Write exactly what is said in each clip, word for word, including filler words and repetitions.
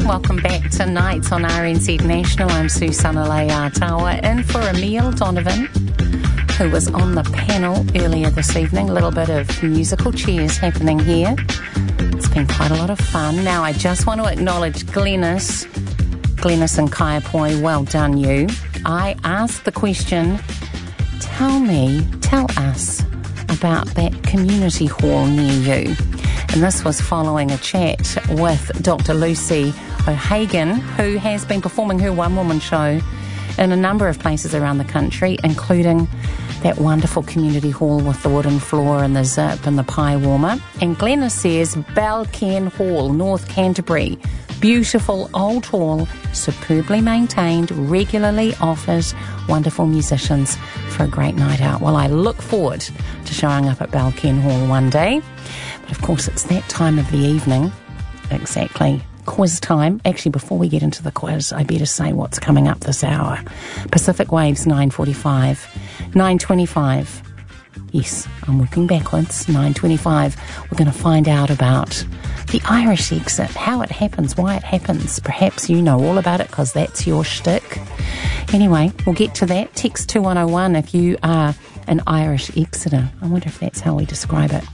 Welcome back to Nights on R N Z National. I'm Susana Leatawa, in for Emil Donovan, who was on the panel earlier this evening. A little bit of musical chairs happening here. It's been quite a lot of fun. Now, I just want to acknowledge Glennis, Glennis and Kaiapoi, well done you. I asked the question, tell me, tell us about that community hall near you. And this was following a chat with Doctor Lucy O'Hagan, who has been performing her one-woman show in a number of places around the country, including that wonderful community hall with the wooden floor and the zip and the pie warmer. And Glenna says Balcairn Hall, North Canterbury, beautiful old hall, superbly maintained, regularly offers wonderful musicians for a great night out. Well, I look forward to showing up at Balcairn Hall one day. But of course, it's that time of the evening, exactly, quiz time. Actually, before we get into the quiz, I better say what's coming up this hour. Pacific Waves, nine forty-five, nine twenty-five. Yes, I'm working backwards. nine twenty-five. We're going to find out about the Irish exit, how it happens, why it happens. Perhaps you know all about it because that's your shtick. Anyway, we'll get to that. Text two one oh one if you are an Irish exiter. I wonder if that's how we describe it.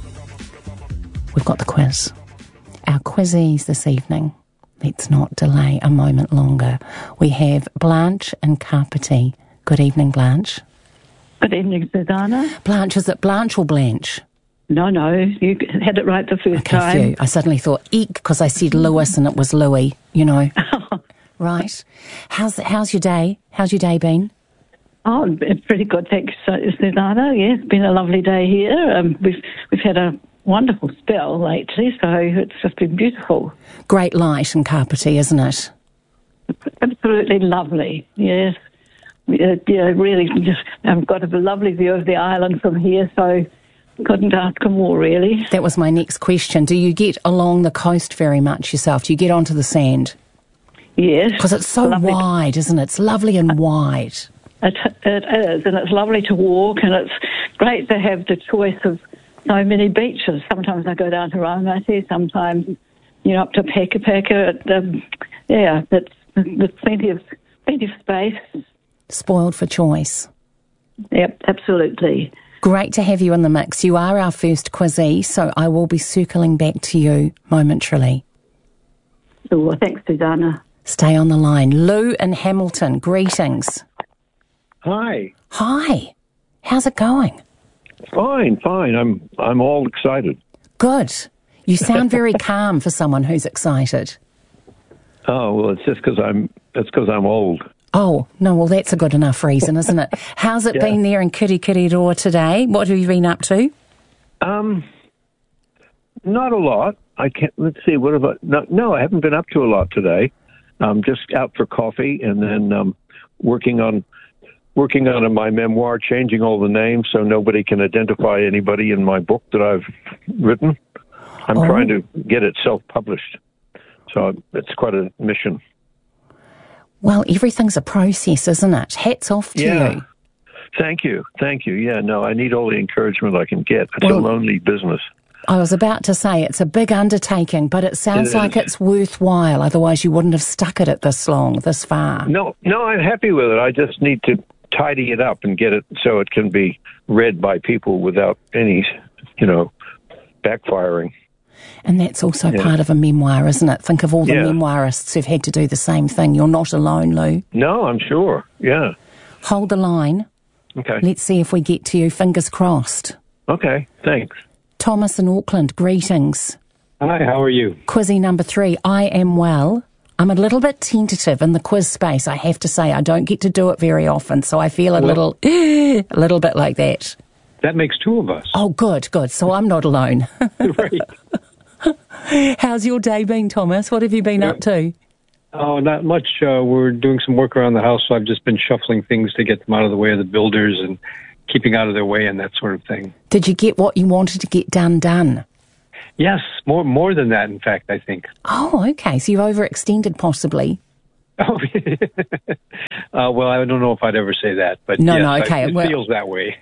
We've got the quiz. Our quizzes this evening. Let's not delay a moment longer. We have Blanche and Carpety. Good evening, Blanche. Good evening, Susanna. Blanche, is it Blanche or Blanche? No, no, you had it right the first okay, time. Phew. I suddenly thought, eek, because I said Lewis and it was Louis, you know. Right. How's how's your day? How's your day been? Oh, it's pretty good, thanks, Susanna. Yeah, it's been a lovely day here. Um, we've we've had a wonderful spell lately, so it's just been beautiful. Great light in Carpety, isn't it? Absolutely lovely, yes. Uh, yeah, really, just I've got a lovely view of the island from here, so couldn't ask for more, really. That was my next question. Do you get along the coast very much yourself? Do you get onto the sand? Yes. Because it's so lovely. wide, isn't it? It's lovely and wide. It, it is, and it's lovely to walk, and it's great to have the choice of so many beaches. Sometimes I go down to Raumati, sometimes, you know, up to Pekapeka. Um, yeah, it's, there's plenty of, plenty of space. Spoiled for choice. Yep, absolutely. Great to have you in the mix. You are our first quizzee, so I will be circling back to you momentarily. Sure, thanks, Susanna. Stay on the line. Lou in Hamilton, greetings. Hi. Hi. How's it going? Fine, fine. I'm I'm all excited. Good. You sound very calm for someone who's excited. Oh, well, it's just because I'm, it's because I'm old. Oh, no, well, that's a good enough reason, isn't it? How's it yeah. been there in Kirikiriroa today? What have you been up to? Um, not a lot. I can't, let's see, what have I, no, no, I haven't been up to a lot today. I'm just out for coffee and then um, working on working on my memoir, changing all the names so nobody can identify anybody in my book that I've written. I'm oh. trying to get it self-published. So it's quite a mission. Well, everything's a process, isn't it? Hats off to yeah. you. Thank you. Thank you. Yeah, no, I need all the encouragement I can get. It's well, a lonely business. I was about to say it's a big undertaking, but it sounds it like is. It's worthwhile. Otherwise, you wouldn't have stuck at it this long, this far. No, no, I'm happy with it. I just need to tidy it up and get it so it can be read by people without any, you know, backfiring. And that's also yeah. part of a memoir, isn't it? Think of all the yeah. memoirists who've had to do the same thing. You're not alone, Lou. No, I'm sure. Yeah. Hold the line. Okay. Let's see if we get to you. Fingers crossed. Okay, thanks. Thomas in Auckland, greetings. Hi, how are you? Quizzy number three, I am well. I'm a little bit tentative in the quiz space, I have to say. I don't get to do it very often, so I feel a well, little, a little bit like that. That makes two of us. Oh, good, good. So I'm not alone. Right. How's your day been, Thomas? What have you been yeah. up to? Oh, not much. Uh, we're doing some work around the house, so I've just been shuffling things to get them out of the way of the builders and keeping out of their way and that sort of thing. Did you get what you wanted to get done done? Yes, more more than that, in fact, I think. Oh, okay. So you've overextended, possibly. Oh, uh, well, I don't know if I'd ever say that, but no, yes, no, okay. I, it well, feels that way.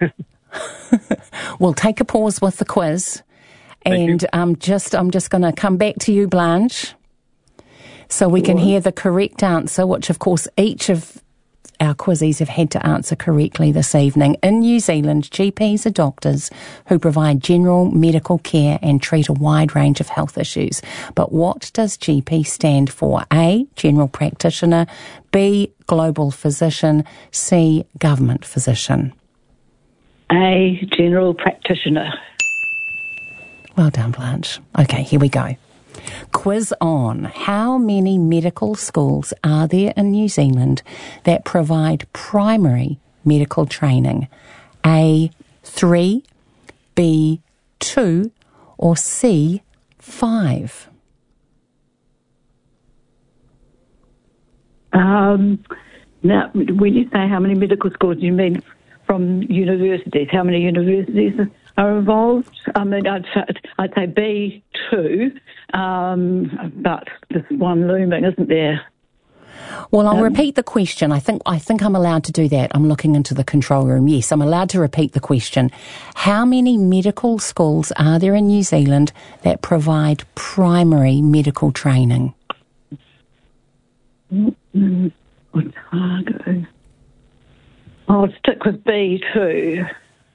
We'll take a pause with the quiz, and um, just I'm just going to come back to you, Blanche. So we can hear the correct answer, which of course each of our quizzies have had to answer correctly this evening. In New Zealand, G Ps are doctors who provide general medical care and treat a wide range of health issues. But what does G P stand for? A, general practitioner, B, global physician, C, government physician. A, general practitioner. Well done, Blanche. Okay, here we go. Quiz on. How many medical schools are there in New Zealand that provide primary medical training? A, three, B, two, or C, five? Um, now, when you say how many medical schools, do you mean from universities? How many universities are involved? I mean, I'd, I'd say B, two, um, but there's one looming, isn't there? Well, I'll um, repeat the question. I think I think I'm allowed to do that. I'm looking into the control room. Yes, I'm allowed to repeat the question. How many medical schools are there in New Zealand that provide primary medical training? Mm-hmm. Otago. I'll stick with B, two.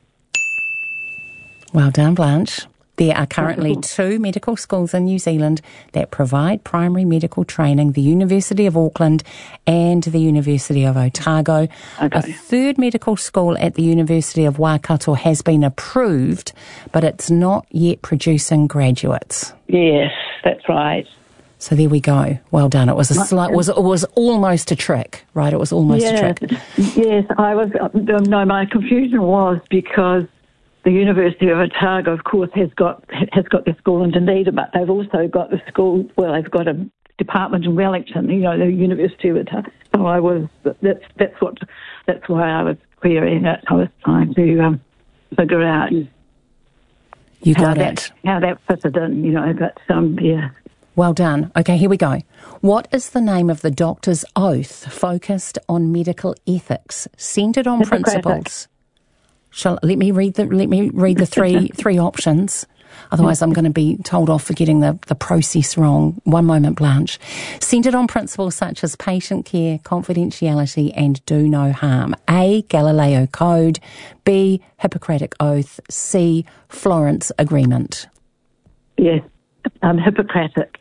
Well done, Blanche. There are currently two medical schools in New Zealand that provide primary medical training, the University of Auckland and the University of Otago. Okay. A third medical school at the University of Waikato has been approved, but it's not yet producing graduates. Yes, that's right. So there we go. Well done. It was a slight, was it was almost a trick, right? It was almost yeah, a trick. Yes, I was. No, my confusion was because the University of Otago, of course, has got has got the school in Dunedin, but they've also got the school. Well, they've got a department in Wellington. You know, the University of Otago. So I was. That's that's what. That's why I was querying it. I was trying to um, figure out. You how got that, it. How that fitted in. You know, but um, yeah. Well done. Okay, here we go. What is the name of the doctor's oath focused on medical ethics, centred on Hippocratic. principles? Shall let me read the let me read the three three options. Otherwise, I'm going to be told off for getting the, the process wrong. One moment, Blanche. Centred on principles such as patient care, confidentiality, and do no harm. A, Galileo Code. B, Hippocratic Oath. C, Florence Agreement. Yes, um, Hippocratic.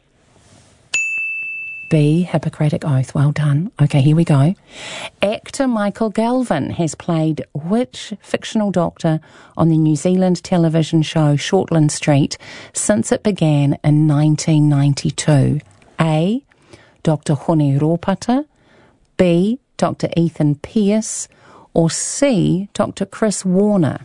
B, Hippocratic Oath. Well done. Okay, here we go. Actor Michael Galvin has played which fictional doctor on the New Zealand television show Shortland Street since it began in nineteen ninety-two? A, Doctor Hone Ropata. B, Doctor Ethan Pierce. Or C, Doctor Chris Warner?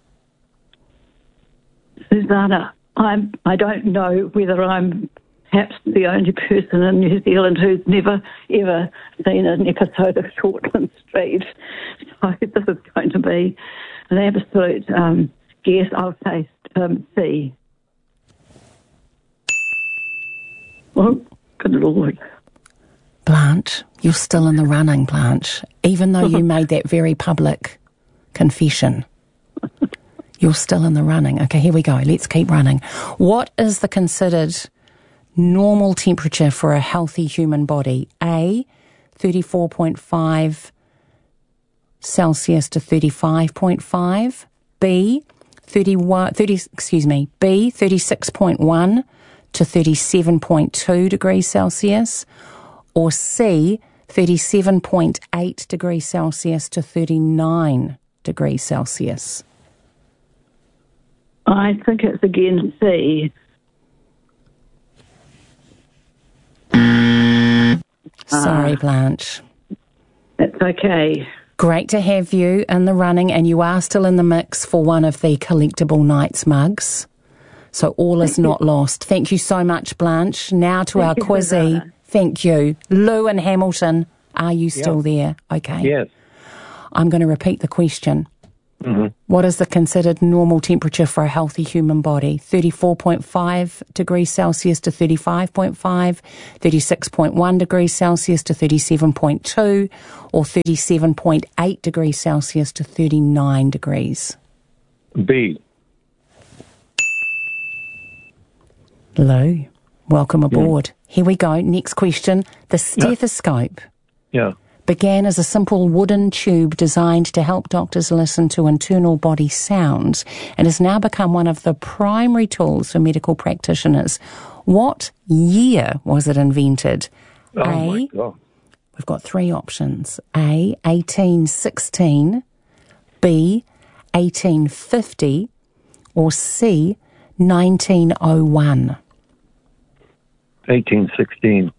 Susanna, I'm, I don't know whether I'm perhaps the only person in New Zealand who's never, ever seen an episode of Shortland Street. So this is going to be an absolute um, guess. I'll say um, C. Oh, good Lord. Blanche, you're still in the running, Blanche, even though you made that very public confession. You're still in the running. Okay, here we go. Let's keep running. What is the considered normal temperature for a healthy human body? A, thirty-four point five Celsius to thirty-five point five. B, thirty-one, thirty, excuse me, B, thirty-six point one to thirty-seven point two degrees Celsius. Or C, thirty-seven point eight degrees Celsius to thirty-nine degrees Celsius. I think it's again C. Sorry, Blanche. That's okay. Great to have you in the running, and you are still in the mix for one of the Collectible Nights mugs. So all is not lost. Thank you so much, Blanche. Now to our quizzy. Thank you. Lou in Hamilton, are you still Yeah. there? Okay. Yes. I'm going to repeat the question. Mm-hmm. What is the considered normal temperature for a healthy human body? thirty-four point five degrees Celsius to thirty-five point five, thirty-six point one degrees Celsius to thirty-seven point two, or thirty-seven point eight degrees Celsius to thirty-nine degrees? B. Lou, welcome aboard. here we go. Next question. The stethoscope Yeah. began as a simple wooden tube designed to help doctors listen to internal body sounds and has now become one of the primary tools for medical practitioners. What year was it invented? Oh, A, my God. we've got three options. A, eighteen sixteen, B, eighteen fifty, or C, nineteen oh one. eighteen sixteen.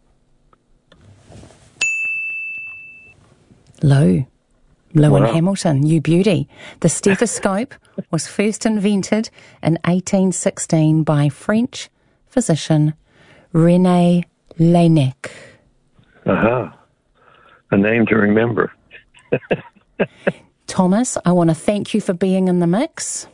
Lou. Lou Wow. and Hamilton, you beauty. The stethoscope was first invented in eighteen sixteen by French physician René Laennec. Uh-huh. A name to remember. Thomas, I want to thank you for being in the mix.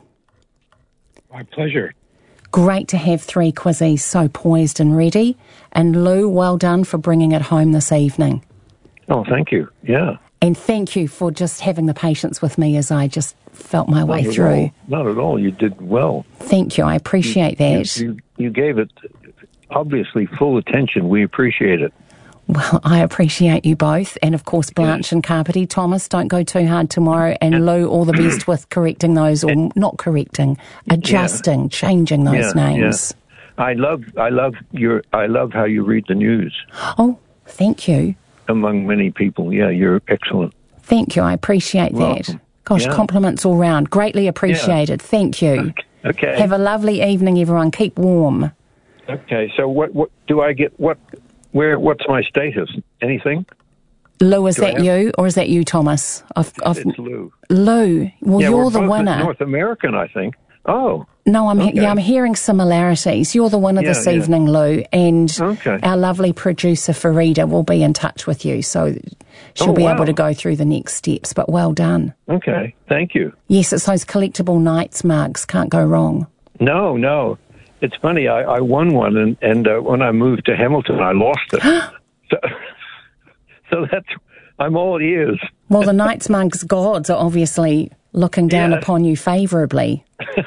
My pleasure. Great to have three quizzies so poised and ready. And Lou, well done for bringing it home this evening. Oh, thank you. Yeah. And thank you for just having the patience with me as I just felt my way Not at through. all. Not at all. You did well. Thank you. I appreciate that. You, you, you gave it obviously full attention. We appreciate it. Well, I appreciate you both. And of course, Blanche and Carpety. Thomas, don't go too hard tomorrow. And Lou, all the best with correcting those, or not correcting, adjusting, yeah. changing those yeah, names. Yeah. I love, I love your, I love how you read the news. Oh, thank you. Among many people. Yeah, you're excellent. Thank you. I appreciate Welcome. that. Gosh, Yeah. compliments all round. Greatly appreciated. Yeah. Thank you. Okay. Have a lovely evening, everyone. Keep warm. Okay. So what, what do I get? What, where, what's my status? Anything? Lou, is Do I that have- you or is that you, Thomas? I've, I've, It's Lou. Lou, well, Yeah, you're we're the both winner. North American, I think. Oh. No, I'm he- Okay. yeah, I'm hearing similarities. You're the winner Yeah, this yeah. evening, Lou, and Okay. our lovely producer Farida will be in touch with you, so she'll Oh, be wow. able to go through the next steps. But well done. Okay. Thank you. Yes, it's those collectible Knights mugs. Can't go wrong. No, no. It's funny. I, I won one, and, and uh, when I moved to Hamilton, I lost it. so, so that's, I'm all ears. Well, the Knights mugs gods are obviously looking down Yeah. upon you favourably.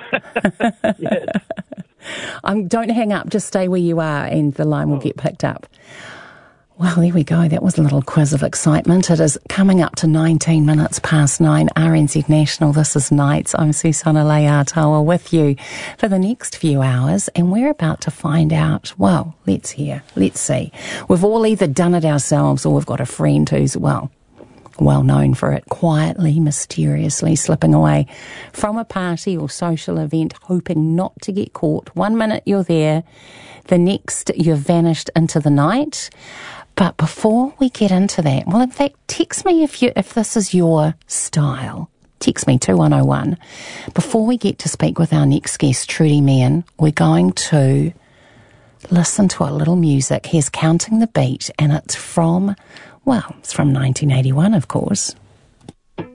Yes. Um, don't hang up. Just stay where you are, and the line will get picked up. Well, there we go. That was a little quiz of excitement. It is coming up to nineteen minutes past nine. R N Z National, this is Nights. I'm Susana Leatawa with you for the next few hours, and we're about to find out, well, let's hear, let's see. We've all either done it ourselves or we've got a friend who's, well, well known for it, quietly, mysteriously slipping away from a party or social event, hoping not to get caught. One minute you're there, the next you've vanished into the night. But before we get into that, well, in fact, text me if you if this is your style. Text me two one oh one. Before we get to speak with our next guest, Trudy Meehan, we're going to listen to a little music. Here's Counting the Beat, and it's from, well, it's from nineteen eighty-one, of course.